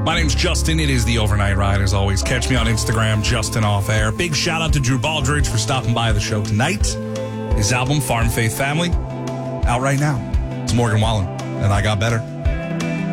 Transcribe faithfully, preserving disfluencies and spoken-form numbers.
My name's Justin. It is the Overnight Ride, as always. Catch me on Instagram, Justin Off Air. Big shout out to Drew Baldridge for stopping by the show tonight. His album, Farm Faith Family, out right now. It's Morgan Wallen, and I Got Better.